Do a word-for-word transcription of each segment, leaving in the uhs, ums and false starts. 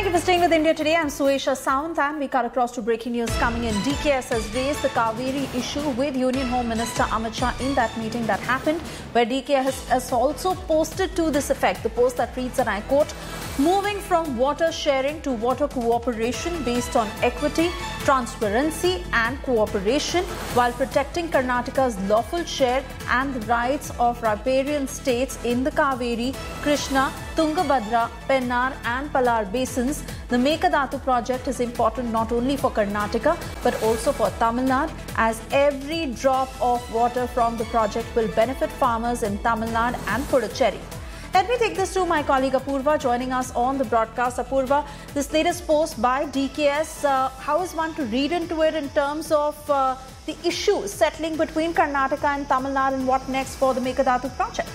Thank you for staying with India Today. I'm Suesha Sawant and we cut across to breaking news coming in. D K S has raised the Kaveri issue with Union Home Minister Amit Shah in that meeting that happened, where D K S has also posted to this effect. The post that reads, and I quote, moving from water sharing to water cooperation based on equity, transparency and cooperation while protecting Karnataka's lawful share and the rights of riparian states in the Kaveri, Krishna, Tungabhadra, Pennar and Palar basins. The Mekadatu project is important not only for Karnataka but also for Tamil Nadu, as every drop of water from the project will benefit farmers in Tamil Nadu and Puducherry. Let me take this to my colleague Apurva joining us on the broadcast. Apurva, this latest post by D K S, uh, how is one to read into it in terms of uh, the issue settling between Karnataka and Tamil Nadu, and what next for the Mekadatu project?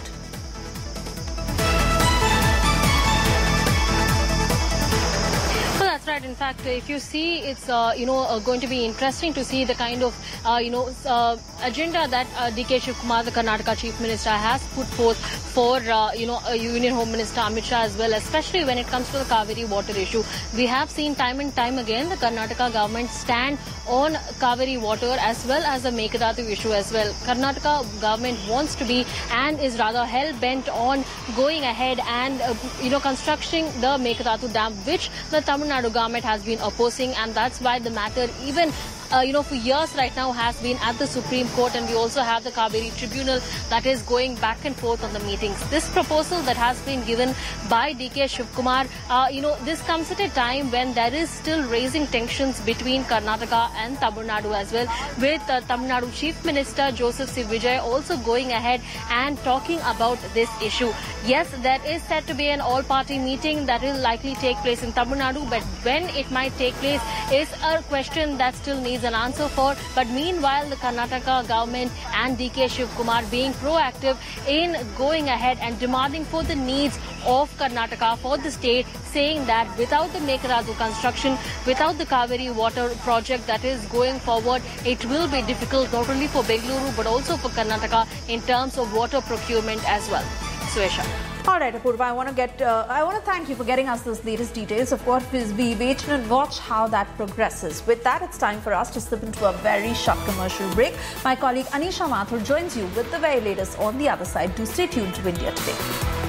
That's right. In fact, if you see, it's uh, you know uh, going to be interesting to see the kind of uh, you know uh, agenda that uh, D K Shivkumar, the Karnataka Chief Minister, has put forth for uh, you know uh, Union Home Minister Amit Shah as well, especially when it comes to the Kaveri water issue. We have seen time and time again the Karnataka government stand on Kaveri water as well as the Mekadatu issue as well. Karnataka government wants to be and is rather hell bent on going ahead and uh, you know constructing the Mekadatu dam, which the Tamil Nadu government has been opposing, and that's why the matter even Uh, you know, for years right now has been at the Supreme Court, and we also have the Kaveri Tribunal that is going back and forth on the meetings. This proposal that has been given by D K Shivkumar, uh, you know, this comes at a time when there is still raising tensions between Karnataka and Tamil Nadu as well, with uh, Tamil Nadu Chief Minister Joseph C. Vijay also going ahead and talking about this issue. Yes, there is said to be an all-party meeting that will likely take place in Tamil Nadu, but when it might take place is a question that still needs an answer for. But meanwhile, the Karnataka government and D K Shivkumar being proactive in going ahead and demanding for the needs of Karnataka, for the state, saying that without the Mekadatu construction, without the Kaveri water project that is going forward, it will be difficult not only for Bengaluru but also for Karnataka in terms of water procurement as well. Suesha. All right, Apurva, I want to get, uh, I want to thank you for getting us those latest details. Of course, we wait and watch how that progresses. With that, it's time for us to slip into a very short commercial break. My colleague Anisha Mathur joins you with the very latest on the other side. Do stay tuned to India Today.